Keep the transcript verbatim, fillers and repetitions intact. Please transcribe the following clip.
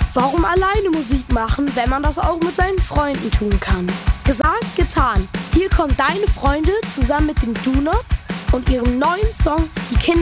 Warum alleine Musik machen, wenn man das auch mit seinen Freunden tun kann? Gesagt, getan. Hier kommen deine Freunde zusammen mit den Do-Nots und ihrem neuen Song Die Kinder